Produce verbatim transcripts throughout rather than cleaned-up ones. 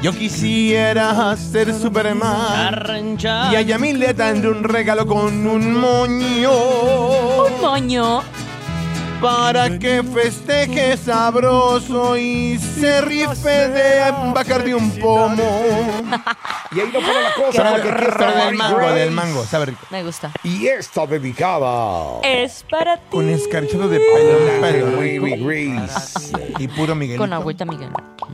Yo quisiera ser Superman y a Yamil le tendré un regalo con un moño. Un moño. Para que festeje sabroso y se rife de Bacardi un pomo. Y ahí no para la cosa, porque aquí está Pero del Mary mango, Grace. del mango, sabe rico. Me gusta. Y esta dedicada Es para ti. Con escarchado de pelo, pelo Mary rico. Grace. Y puro Miguelito. Con agüita, Miguel.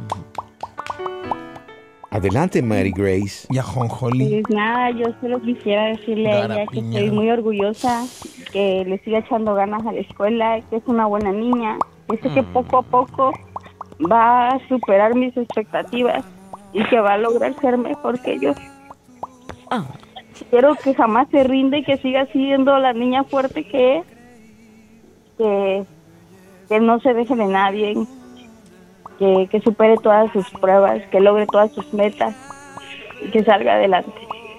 Adelante, Mary Grace. Y ajonjolí. Pues nada, yo solo quisiera decirle a ella que Garapiña. estoy muy orgullosa, que le siga echando ganas a la escuela, que es una buena niña, que sé que poco a poco va a superar mis expectativas y que va a lograr ser mejor que yo. Ah. Quiero que jamás se rinde y que siga siendo la niña fuerte que es, que, que no se deje de nadie, que, que supere todas sus pruebas, que logre todas sus metas y que salga adelante.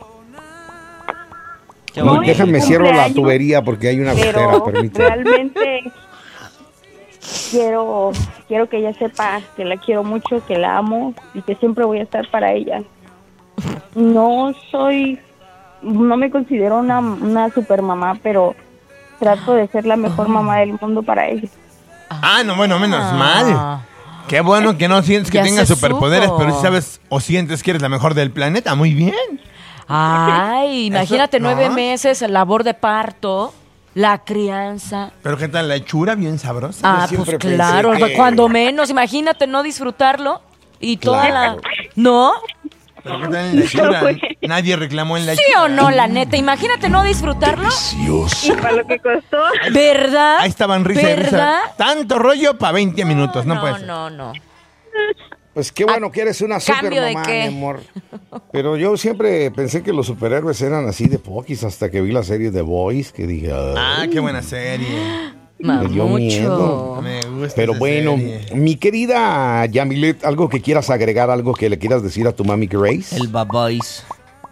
Qué No, bonito. Déjame es cierro la cumpleaños, tubería porque hay una gotera, Pero permíteme. realmente quiero quiero que ella sepa que la quiero mucho, que la amo y que siempre voy a estar para ella. No soy, no me considero una, una super mamá, pero trato de ser la mejor mamá del mundo para ella. Ah, no, bueno, menos Ah. mal. Qué bueno que no sientes que Ya tengas se superpoderes, supo. pero sí sabes o sientes que eres la mejor del planeta. Muy bien. Ay, imagínate Eso, nueve ¿no? meses, labor de parto, la crianza. Pero ¿qué tal la hechura? Bien sabrosa. Ah, siempre pues pensé claro, que- cuando menos, imagínate no disfrutarlo y toda Claro. la... ¿No? Pero ¿qué tal la hechura? Nadie reclamó en la ¿Sí hechura. o no, la neta? Imagínate no disfrutarlo. Y para lo que costó, ¿Verdad? Ahí estaban risa y risa. ¿Verdad? Tanto rollo para veinte minutos, no, puede No, ser. no, no. Pues qué bueno que eres una super ¿cambio de mamá, qué? mi amor. Pero yo siempre pensé que los superhéroes eran así de poquis hasta que vi la serie The Boys, que dije, Ah, "Ay". qué buena serie. Ma, Me dio miedo. mucho. Me gusta Pero esa bueno, serie. mi querida Yamilet, algo que quieras agregar, algo que le quieras decir a tu mami Grace. El babois.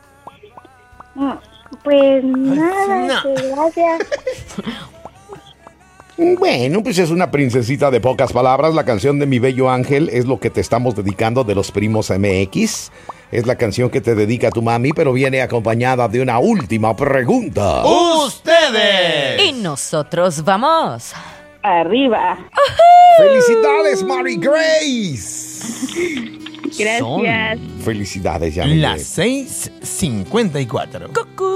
pues nada, no. que gracias. Bueno, pues es una princesita de pocas palabras. La canción de Mi Bello Ángel es lo que te estamos dedicando de los Primos M X. Es la canción que te dedica tu mami, pero viene acompañada de una última pregunta. ¡Ustedes! Y nosotros vamos. Arriba. ¡Felicidades, Mary Grace! Gracias. Felicidades, Yamilet. Las seis cincuenta y cuatro. Cucú.